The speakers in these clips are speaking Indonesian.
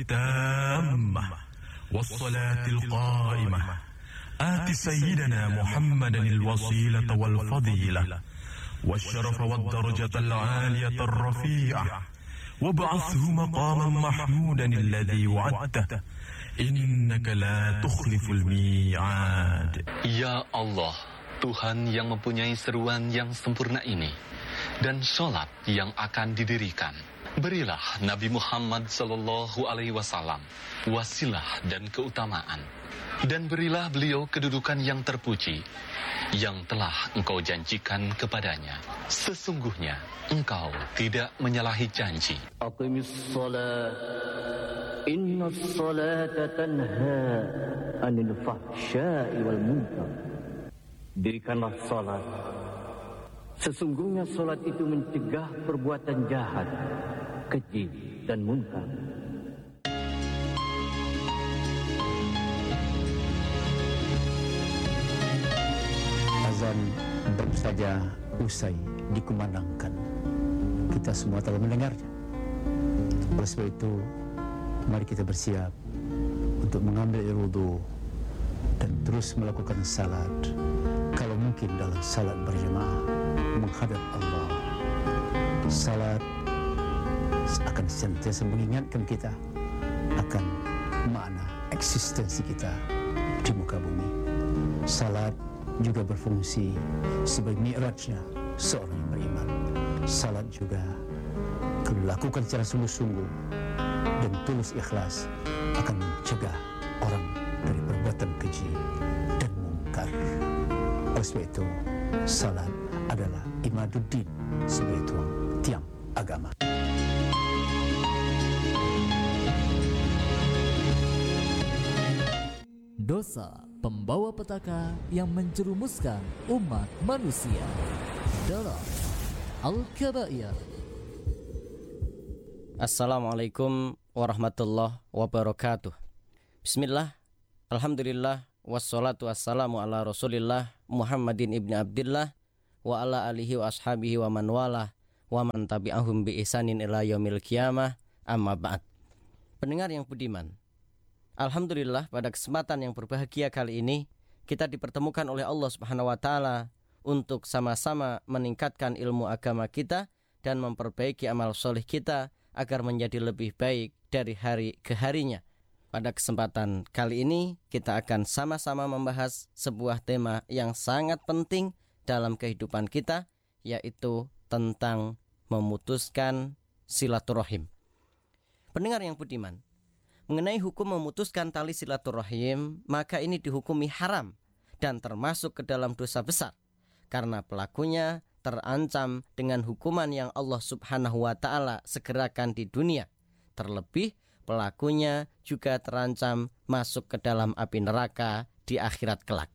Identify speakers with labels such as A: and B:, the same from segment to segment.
A: تامة والصلاة القائمة آت سيدنا محمدا الوسيلة والفضيلة والشرف والدرجة العالية الرفيعة وابعثه مقاما محمودا الذي وعدته إنك لا تخلف الميعاد.
B: Ya Allah, Tuhan yang mempunyai seruan yang sempurna ini dan sholat yang akan didirikan, berilah Nabi Muhammad Sallallahu Alaihi Wasallam wasilah dan keutamaan, dan berilah beliau kedudukan yang terpuji yang telah Engkau janjikan kepadanya. Sesungguhnya Engkau tidak menyalahi janji.
C: Aqimis salat, innas salata tanha anil fahsya'i wal munkar. Dirikanlah salat. Sesungguhnya salat itu mencegah perbuatan jahat, keji dan munkar.
D: Azan baru saja usai dikumandangkan. Kita semua telah mendengarnya. Oleh sebab itu, mari kita bersiap untuk mengambil air wudu dan terus melakukan salat. Kalau mungkin dalam salat berjemaah menghadap Allah. Salat akan senantiasa mengingatkan kita akan makna eksistensi kita di muka bumi. Salat juga berfungsi sebagai mi'rajnya seorang yang beriman. Salat juga kalau dilakukan secara sungguh-sungguh dan tulus ikhlas akan mencegah orang dari perbuatan keji dan mungkar. Oleh sebab itu, salat adalah imaduddin sebagai tiang agama.
E: Dosa pembawa petaka yang menjerumuskan umat manusia dalam Al-Kabair.
F: Assalamualaikum warahmatullahi wabarakatuh. Bismillah, alhamdulillah, wassalatu wassalamu ala rasulillah Muhammadin ibni Abdillah wa ala alihi wa ashabihi wa man walah wa man tabi'ahum bi ihsanin ila yaumil qiyamah, amma ba'd. Pendengar yang budiman, alhamdulillah pada kesempatan yang berbahagia kali ini kita dipertemukan oleh Allah Subhanahu wa taala untuk sama-sama meningkatkan ilmu agama kita dan memperbaiki amal soleh kita agar menjadi lebih baik dari hari ke harinya. Pada kesempatan kali ini kita akan sama-sama membahas sebuah tema yang sangat penting dalam kehidupan kita, yaitu tentang memutuskan silaturahim. Pendengar yang budiman, mengenai hukum memutuskan tali silaturahim, maka ini dihukumi haram dan termasuk ke dalam dosa besar, karena pelakunya terancam dengan hukuman yang Allah Subhanahu wa ta'ala segerakan di dunia. Terlebih pelakunya juga terancam masuk ke dalam api neraka di akhirat kelak.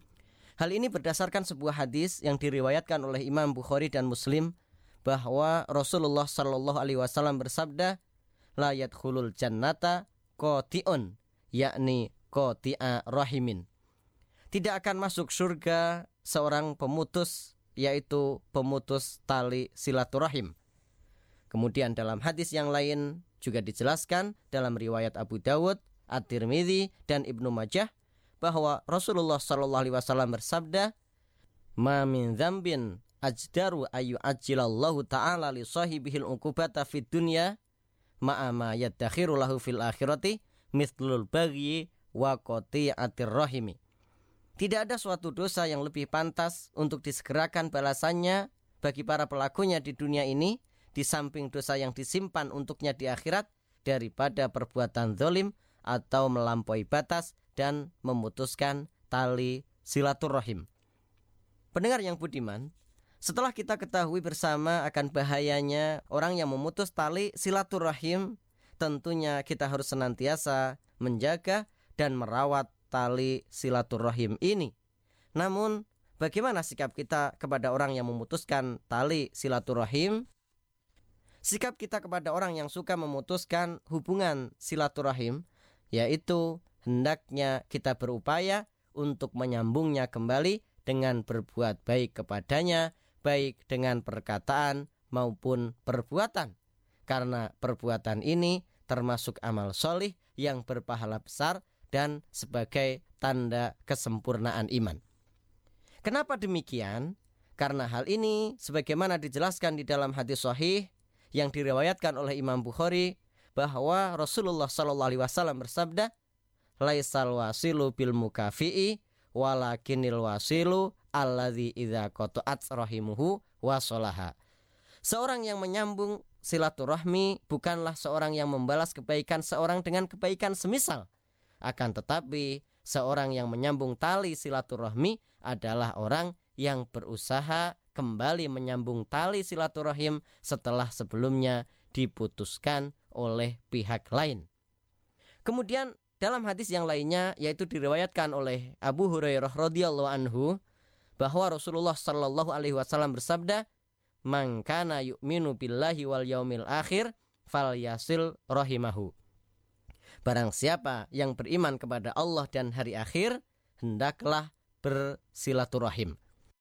F: Hal ini berdasarkan sebuah hadis yang diriwayatkan oleh Imam Bukhari dan Muslim, bahwa Rasulullah Shallallahu Alaihi Wasallam bersabda, la yadkhulul jannata qati'un, yakni qati'a rahimin. Tidak akan masuk surga seorang pemutus, yaitu pemutus tali silaturahim. Kemudian dalam hadis yang lain juga dijelaskan dalam riwayat Abu Dawud, At-Tirmidzi dan Ibnu Majah bahwa Rasulullah Shallallahu Alaihi Wasallam bersabda, ma min dzambin ajdaru ayu ajjilallahu ta'ala li sahibihil uqubata fid dunya ma'a ma yaddakhiru lahu fil akhirati mithlul bagyi wa qati'atir rahimi. Tidak ada suatu dosa yang lebih pantas untuk disegerakan balasannya bagi para pelakunya di dunia ini, di samping dosa yang disimpan untuknya di akhirat, daripada perbuatan zalim atau melampaui batas dan memutuskan tali silaturahim. Pendengar yang budiman, setelah kita ketahui bersama akan bahayanya orang yang memutus tali silaturahim, tentunya kita harus senantiasa menjaga dan merawat tali silaturahim ini. Namun, bagaimana sikap kita kepada orang yang memutuskan tali silaturahim? Sikap kita kepada orang yang suka memutuskan hubungan silaturahim, yaitu hendaknya kita berupaya untuk menyambungnya kembali dengan berbuat baik kepadanya, baik dengan perkataan maupun perbuatan. Karena perbuatan ini termasuk amal solih yang berpahala besar dan sebagai tanda kesempurnaan iman. Kenapa demikian? Karena hal ini sebagaimana dijelaskan di dalam hadis sahih yang diriwayatkan oleh Imam Bukhari, bahwa Rasulullah SAW bersabda, laisal wasilu bil mukafi'i walakinil wasilu alladzi idza qata'at rahimuhu wasolaha. Seorang yang menyambung silaturahmi bukanlah seorang yang membalas kebaikan seorang dengan kebaikan semisal. Akan tetapi seorang yang menyambung tali silaturahmi adalah orang yang berusaha kembali menyambung tali silaturahim setelah sebelumnya diputuskan oleh pihak lain. Kemudian dalam hadis yang lainnya, yaitu diriwayatkan oleh Abu Hurairah radhiyallahu anhu, bahwa Rasulullah sallallahu alaihi wasallam bersabda, "Man kana yu'minu billahi wal yaumil akhir falyasil rahimahu." Barang siapa yang beriman kepada Allah dan hari akhir, hendaklah bersilaturahim.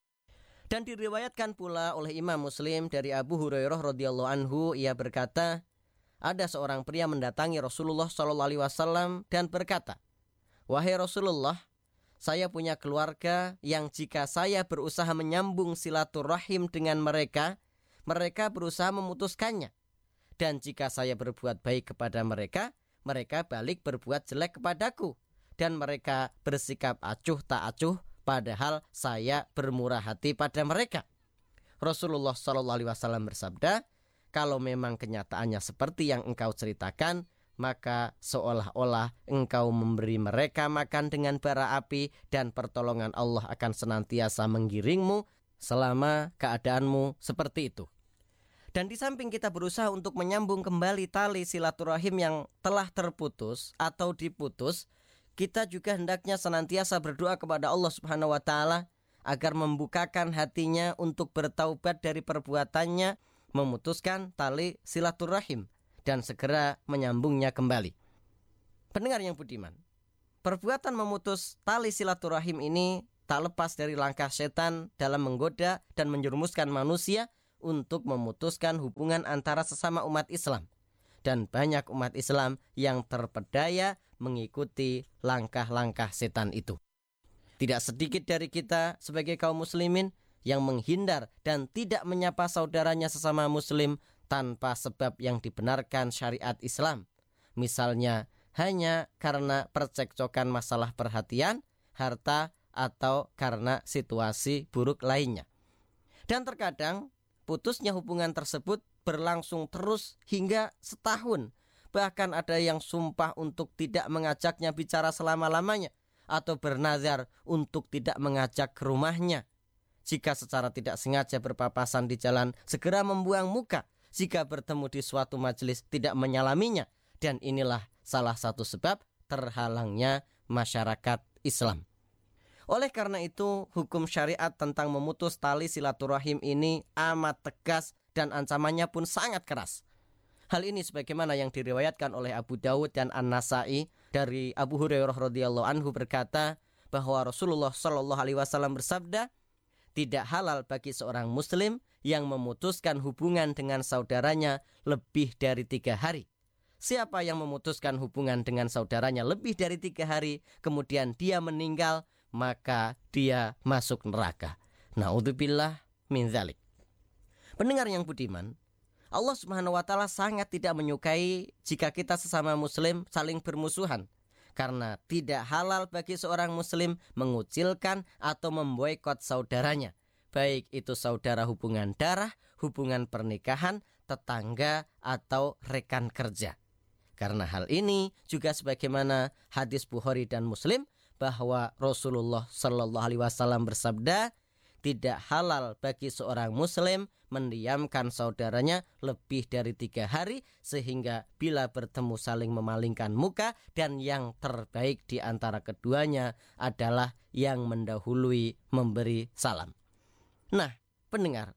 F: Dan diriwayatkan pula oleh Imam Muslim dari Abu Hurairah radhiyallahu anhu, ia berkata, ada seorang pria mendatangi Rasulullah sallallahu alaihi wasallam dan berkata, "Wahai Rasulullah, saya punya keluarga yang jika saya berusaha menyambung silaturahim dengan mereka, mereka berusaha memutuskannya. Dan jika saya berbuat baik kepada mereka, mereka balik berbuat jelek kepadaku. Dan mereka bersikap acuh tak acuh, padahal saya bermurah hati pada mereka." Rasulullah SAW bersabda, kalau memang kenyataannya seperti yang engkau ceritakan, maka seolah-olah engkau memberi mereka makan dengan bara api dan pertolongan Allah akan senantiasa menggiringmu selama keadaanmu seperti itu. Dan di samping kita berusaha untuk menyambung kembali tali silaturahim yang telah terputus atau diputus, kita juga hendaknya senantiasa berdoa kepada Allah Subhanahu wa taala agar membukakan hatinya untuk bertaubat dari perbuatannya, memutuskan tali silaturahim dan segera menyambungnya kembali. Pendengar yang budiman, perbuatan memutus tali silaturahim ini tak lepas dari langkah setan dalam menggoda dan menjerumuskan manusia untuk memutuskan hubungan antara sesama umat Islam. Dan banyak umat Islam yang terpedaya mengikuti langkah-langkah setan itu. Tidak sedikit dari kita sebagai kaum muslimin yang menghindar dan tidak menyapa saudaranya sesama muslim tanpa sebab yang dibenarkan syariat Islam. Misalnya hanya karena percekcokan masalah perhatian, harta, atau karena situasi buruk lainnya. Dan terkadang putusnya hubungan tersebut berlangsung terus hingga setahun. Bahkan ada yang sumpah untuk tidak mengajaknya bicara selama-lamanya, atau bernazar untuk tidak mengajak ke rumahnya. Jika secara tidak sengaja berpapasan di jalan, segera membuang muka. Jika bertemu di suatu majelis, tidak menyalaminya. Dan inilah salah satu sebab terhalangnya masyarakat Islam. Oleh karena itu, hukum syariat tentang memutus tali silaturahim ini amat tegas dan ancamannya pun sangat keras. Hal ini sebagaimana yang diriwayatkan oleh Abu Dawud dan An-Nasai dari Abu Hurairah radhiyallahu anhu berkata bahwa Rasulullah sallallahu alaihi wasallam bersabda, tidak halal bagi seorang muslim yang memutuskan hubungan dengan saudaranya lebih dari 3 hari. Siapa yang memutuskan hubungan dengan saudaranya lebih dari 3 hari, kemudian dia meninggal, maka dia masuk neraka. Na'udzubillah min dzalik. Pendengar yang budiman, Allah Subhanahu wa taala sangat tidak menyukai jika kita sesama muslim saling bermusuhan. Karena tidak halal bagi seorang muslim mengucilkan atau memboikot saudaranya, baik itu saudara hubungan darah, hubungan pernikahan, tetangga, atau rekan kerja. Karena hal ini juga sebagaimana hadis Bukhari dan Muslim bahwa Rasulullah Shallallahu Alaihi Wasallam bersabda, tidak halal bagi seorang muslim mendiamkan saudaranya lebih dari 3 hari, sehingga bila bertemu saling memalingkan muka, dan yang terbaik di antara keduanya adalah yang mendahului memberi salam. Nah, pendengar,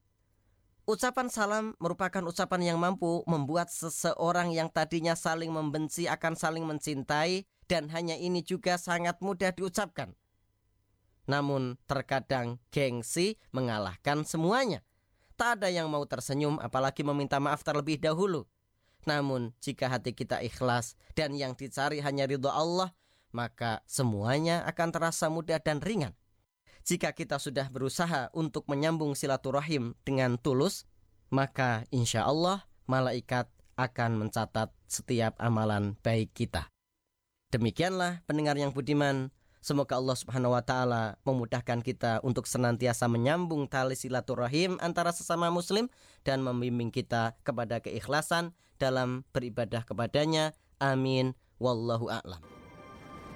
F: ucapan salam merupakan ucapan yang mampu membuat seseorang yang tadinya saling membenci akan saling mencintai, dan hanya ini juga sangat mudah diucapkan. Namun terkadang gengsi mengalahkan semuanya. Tak ada yang mau tersenyum apalagi meminta maaf terlebih dahulu. Namun jika hati kita ikhlas dan yang dicari hanya ridha Allah, maka semuanya akan terasa mudah dan ringan. Jika kita sudah berusaha untuk menyambung silaturahim dengan tulus, maka insya Allah malaikat akan mencatat setiap amalan baik kita. Demikianlah pendengar yang budiman, semoga Allah Subhanahu wa taala memudahkan kita untuk senantiasa menyambung tali silaturahim antara sesama muslim dan membimbing kita kepada keikhlasan dalam beribadah kepadanya. Amin. Wallahu a'lam.